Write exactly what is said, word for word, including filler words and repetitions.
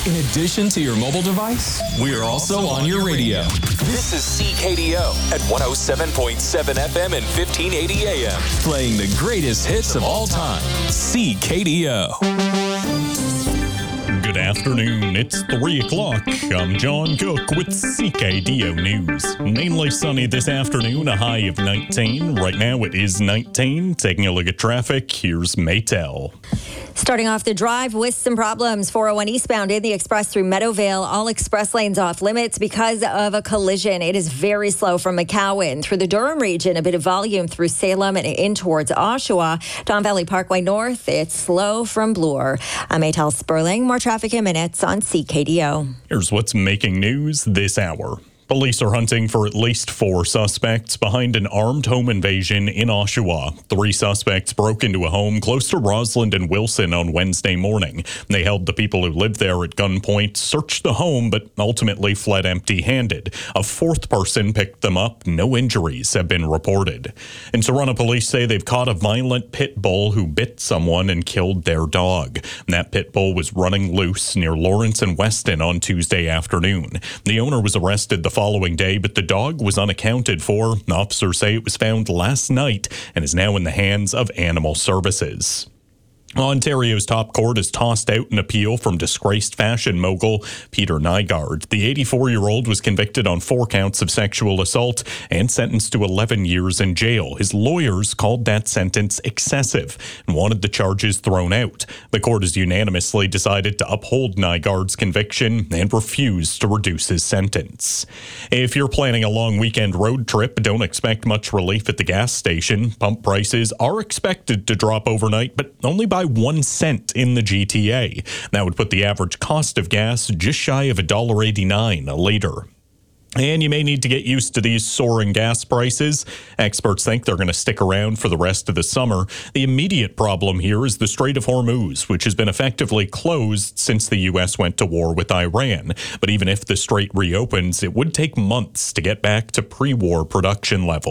In addition to your mobile device, we're also on your radio. This is C K D O at one oh seven point seven F M and fifteen eighty A M. Playing the greatest hits of all time. C K D O. Good afternoon. It's three o'clock. I'm John Cook with C K D O News. Mainly sunny this afternoon, a high of nineteen. Right now it is nineteen. Taking a look at traffic, here's Maytel. Starting off the drive with some problems. four oh one eastbound in the express through Meadowvale. All express lanes off limits because of a collision. It is very slow from McCowan. Through the Durham region, a bit of volume through Salem and in towards Oshawa. Don Valley Parkway North, it's slow from Bloor. I'm Maytel Sperling. More traffic in minutes on C K D O. Here's what's making news this hour. Police are hunting for at least four suspects behind an armed home invasion in Oshawa. Three suspects broke into a home close to Roslyn and Wilson on Wednesday morning. They held the people who lived there at gunpoint, searched the home, but ultimately fled empty-handed. A fourth person picked them up. No injuries have been reported. In Toronto, police say they've caught a violent pit bull who bit someone and killed their dog. That pit bull was running loose near Lawrence and Weston on Tuesday afternoon. The owner was arrested the following day, but the dog was unaccounted for. Officers say it was found last night and is now in the hands of Animal Services. Ontario's top court has tossed out an appeal from disgraced fashion mogul Peter Nygard. The eighty-four-year-old was convicted on four counts of sexual assault and sentenced to eleven years in jail. His lawyers called that sentence excessive and wanted the charges thrown out. The court has unanimously decided to uphold Nygard's conviction and refuse to reduce his sentence. If you're planning a long weekend road trip, don't expect much relief at the gas station. Pump prices are expected to drop overnight, but only by one cent in the G T A. That would put the average cost of gas just shy of one dollar and eighty-nine cents a liter. And you may need to get used to these soaring gas prices. Experts think they're going to stick around for the rest of the summer. The immediate problem here is the Strait of Hormuz, which has been effectively closed since the U S went to war with Iran. But even if the strait reopens, it would take months to get back to pre-war production levels.